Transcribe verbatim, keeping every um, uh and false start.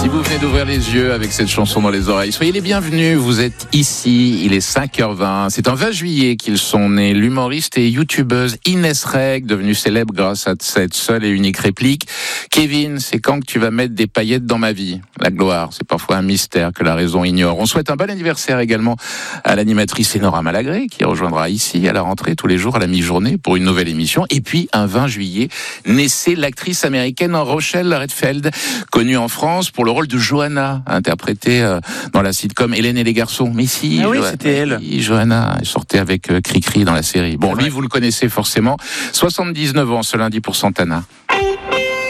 Si vous venez d'ouvrir les yeux avec cette chanson dans les oreilles, soyez les bienvenus, vous êtes ici, il est cinq heures vingt. C'est un vingt juillet qu'ils sont nés, l'humoriste et youtubeuse Inès Reg, devenue célèbre grâce à cette seule et unique réplique. Kevin, c'est quand que tu vas mettre des paillettes dans ma vie? La gloire, c'est parfois un mystère que la raison ignore. On souhaite un bon anniversaire également à l'animatrice Enora Malagré, qui rejoindra ici à la rentrée tous les jours à la mi-journée pour une nouvelle émission. Et puis, un vingt juillet, naissait l'actrice américaine Rochelle Redfield, connue en France pour le rôle de Johanna, interprétée euh, dans la sitcom Hélène et les garçons. Mais si, ah oui, Johanna, c'était elle. Oui, Johanna, elle sortait avec euh, Cricri dans la série. Bon, lui, vous le connaissez forcément. soixante-dix-neuf ans ce lundi pour Santana.